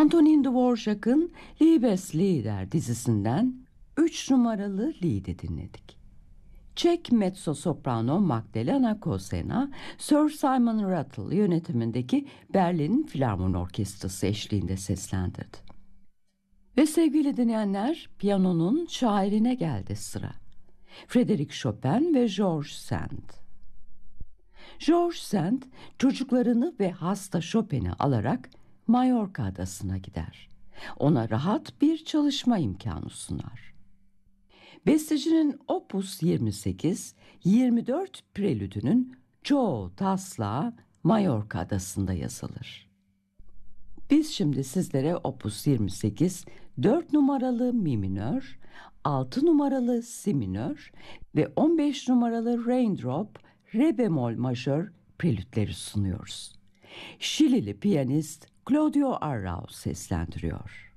Antonin Dvorak'ın Liebeslieder dizisinden 3 numaralı Lied'i dinledik. Çek mezzo-soprano Magdalena Kossena, Sir Simon Rattle yönetimindeki Berlin Filarmoni Orkestrası eşliğinde seslendirdi. Ve sevgili dinleyenler, piyanonun şairine geldi sıra. Frédéric Chopin ve Georges Sand. Georges Sand çocuklarını ve hasta Chopin'i alarak Mallorca adasına gider. Ona rahat bir çalışma imkanı sunar. Bestecinin Opus 28-24 prelüdünün çoğu taslağı Mallorca adasında yazılır. Biz şimdi sizlere Opus 28, 4 numaralı Mi minör, 6 numaralı Si minör ve 15 numaralı Raindrop, Re bemol majör prelütleri sunuyoruz. Şilili piyanist Claudio Arrau seslendiriyor.